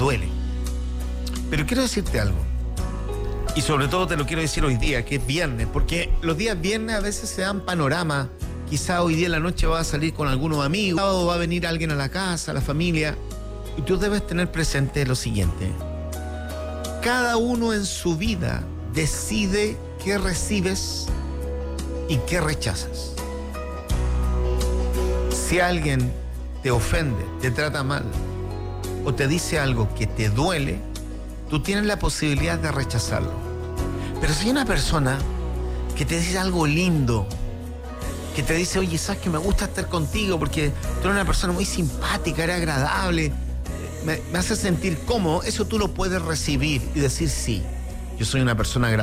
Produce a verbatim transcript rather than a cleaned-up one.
duele. Pero quiero decirte algo. Y sobre todo te lo quiero decir hoy día, que es viernes, porque los días viernes a veces se dan panorama. Quizá hoy día en la noche vas a salir con algunos amigos, o va a venir alguien a la casa, a la familia, y tú debes tener presente lo siguiente. Cada uno en su vida decide qué recibes y qué rechazas. Si alguien te ofende, te trata mal, o te dice algo que te duele, tú tienes la posibilidad de rechazarlo. Pero si hay una persona que te dice algo lindo, que te dice, oye, sabes que me gusta estar contigo porque tú eres una persona muy simpática, eres agradable, me, me hace sentir cómodo, eso tú lo puedes recibir y decir, sí, yo soy una persona agradable.